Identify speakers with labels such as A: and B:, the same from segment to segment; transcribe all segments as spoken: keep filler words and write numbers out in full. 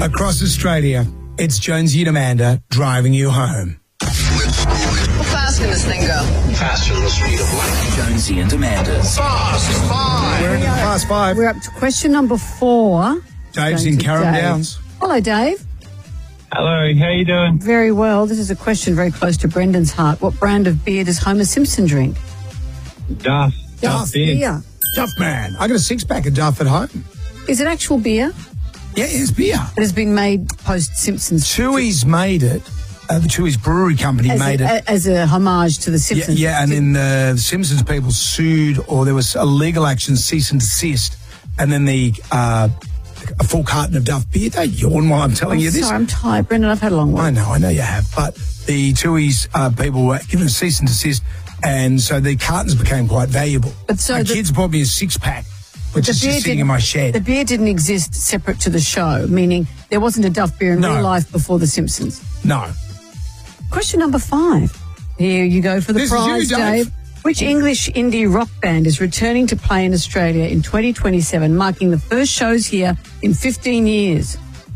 A: Across Australia, it's Jonesy and Amanda driving you home.
B: How fast can this thing go?
C: Faster than the speed of light.
D: Jonesy and Amanda's
C: Fast Five.
A: We're in Fast Five.
E: We're up to question number four.
A: Dave's
E: Going
A: in
E: to
A: Carrum
E: Dave.
A: Downs.
E: Hello, Dave.
F: Hello, how you doing?
E: Very well. This is a question very close to Brendan's heart. What brand of beer does Homer Simpson drink?
F: Duff.
A: Duff
E: beer.
A: Duff, man. I got a six-pack of Duff at home.
E: Is it actual beer?
A: Yeah, it's beer.
E: It has been made post-Simpsons.
A: Tooheys made it. Uh, the Tooheys Brewery Company
E: as
A: made
E: a,
A: it.
E: As a homage to the
A: Yeah,
E: Simpsons.
A: yeah, and then the Simpsons people sued, or there was a legal action, cease and desist, and then the uh, a full carton of Duff beer. Don't yawn while I'm telling
E: I'm
A: you this.
E: sorry, I'm tired, Brendan. I've had a long one.
A: I know, I know you have, but the Tooheys uh, people were given a cease and desist, and so the cartons became quite valuable.
E: But so
A: my
E: the-
A: kids bought me a six-pack, which
E: The
A: is
E: beer
A: just sitting
E: didn't-
A: in my shed.
E: The beer didn't exist separate to the show, meaning there wasn't a Duff beer in
A: No.
E: real life before the Simpsons.
A: No.
E: Question number five. Here you go for the
A: This is
E: prize,
A: you, Dave.
E: Dave. Which English indie rock band is returning to play in Australia in twenty twenty-seven, marking the first shows here in fifteen years?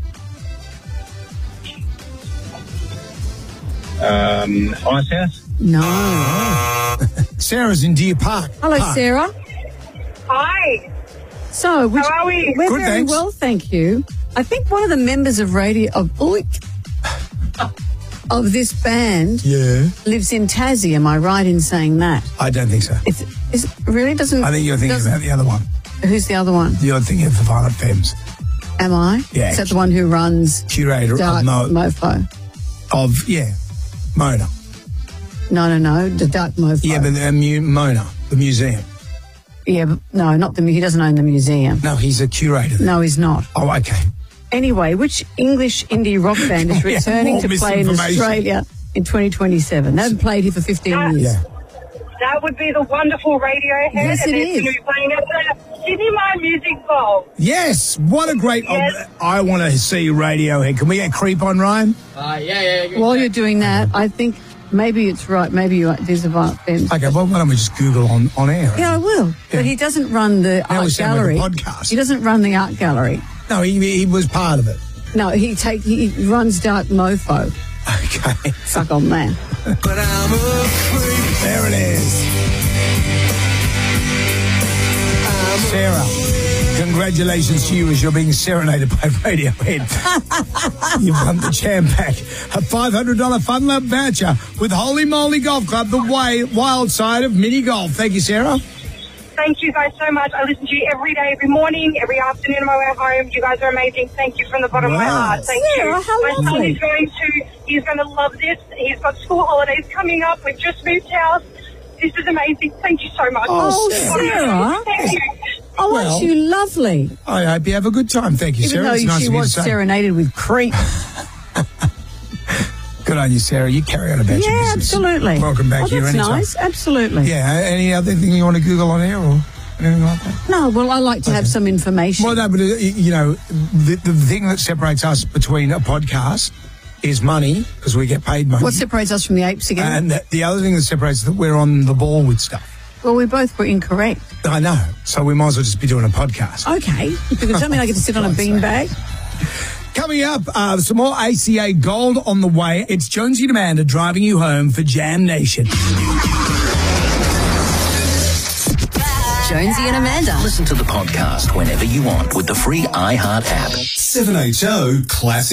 F: Um, Icehouse?
E: No.
A: Sarah's in Deer Park.
E: Hello,
A: Park.
E: Sarah.
G: Hi.
E: So, which,
G: How are we?
E: We're
A: Good,
E: very
A: thanks.
E: well, thank you. I think one of the members of radio of oik, of this band
A: Yeah.
E: lives in Tassie. Am I right in saying that?
A: I don't think so.
E: It's, is really doesn't.
A: I think you're thinking
E: doesn't-
A: about the other one.
E: Who's the other one?
A: You're thinking of the Violent Femmes.
E: Am I?
A: Yeah.
E: Is that the one who runs
A: Curator
E: Dark
A: of, Mo-
E: Mofo?
A: of, yeah, Mona.
E: No, no, no. The Dark Mofo.
A: Yeah, but the mu- Mona, the museum.
E: Yeah, but no, not the. mu- He doesn't own the museum.
A: No, he's a curator there.
E: No, he's not.
A: Oh, okay.
E: Anyway, which English indie rock band is
A: Yeah,
E: returning
A: more
E: to play in
A: misinformation.
E: Australia in twenty twenty-seven? They haven't played here for fifteen
G: Uh,
E: years.
A: Yeah.
G: That would be the wonderful Radiohead.
E: Yes,
G: and
E: it
G: it's
E: is.
G: going to be playing at the Sydney Mine Music Bowl.
A: Yes, what a great...
G: Yes.
A: I want to see Radiohead. Can we get Creep on, Ryan?
H: Uh, yeah, yeah, yeah.
E: While you're doing that, I think maybe it's right. Maybe you are. There's a Violent Femmes.
A: Okay, well, why don't we just Google on, on air?
E: Yeah, I will.
A: Yeah.
E: But he doesn't run the
A: Now we
E: art
A: sound like a
E: gallery.
A: podcast.
E: He doesn't run the art gallery.
A: No, he, he was part of it.
E: No, he take he runs Dark Mofo.
A: Okay.
E: Suck on that.
A: But I'm a creep. There it is. Sarah, congratulations to you as you're being serenaded by Radiohead. You've won the Jam Pack, a five hundred dollars Fun Lab voucher with Holy Moly Golf Club, the way, wild side of mini golf. Thank you, Sarah.
G: Thank you guys so much. I listen to you every day, every morning, every afternoon on my way home. You guys are amazing. Thank you from the bottom of my
A: Wow.
G: heart. Thank
E: Sarah,
G: you.
E: how
G: my son
E: lovely.
G: is going to, he's going to love this. He's got school holidays coming up. We've just moved house. This is amazing. Thank you so much.
E: Oh,
A: Sarah.
E: Sarah.
G: Thank you.
E: Oh,
A: Well,
E: aren't you lovely?
A: I hope you have a good time. Thank you,
E: Even
A: Sarah.
E: though
A: It's nice
E: she
A: of you to
E: was
A: say.
E: serenaded with Creep.
A: Good on you, Sarah. You carry on about your
E: Yeah,
A: business.
E: absolutely.
A: Welcome back
E: oh,
A: here
E: that's
A: anytime.
E: nice. Absolutely.
A: Yeah, any other thing you want to Google on air or anything like that?
E: No, well, I like to have some information.
A: Well, no, but, uh, you know, the, the thing that separates us between a podcast is money, because we get paid money.
E: What separates us from the apes again?
A: And the, the other thing that separates is that we're on the ball with stuff.
E: well, we both were incorrect.
A: I know. So we might as well just be doing a podcast.
E: Okay. You can tell me I get to sit on a beanbag.
A: Coming up, uh, some more A C A gold on the way. It's Jonesy and Amanda driving you home for Jam Nation.
B: Jonesy and Amanda.
D: Listen to the podcast whenever you want with the free iHeart app.
C: seven H O Classic.